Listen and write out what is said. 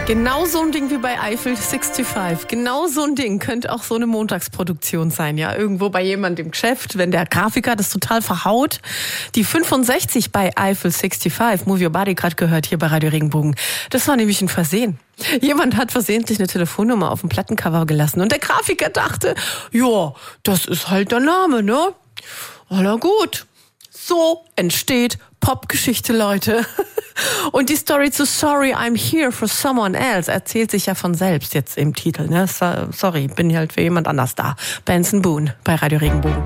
Genau so ein Ding wie bei Eiffel 65. Genau so ein Ding könnte auch so eine Montagsproduktion sein, ja. Irgendwo bei jemandem im Geschäft, wenn der Grafiker das total verhaut. Die 65 bei Eiffel 65, Move Your Body, gerade gehört hier bei Radio Regenbogen. Das war nämlich ein Versehen. Jemand hat versehentlich eine Telefonnummer auf dem Plattencover gelassen und der Grafiker dachte, ja, das ist halt der Name, ne? Na gut. So entsteht Popgeschichte, Leute. Und die Story zu Sorry, I'm Here for Someone Else erzählt sich ja von selbst jetzt im Titel, ne? Sorry, bin halt für jemand anders da. Benson Boone bei Radio Regenbogen.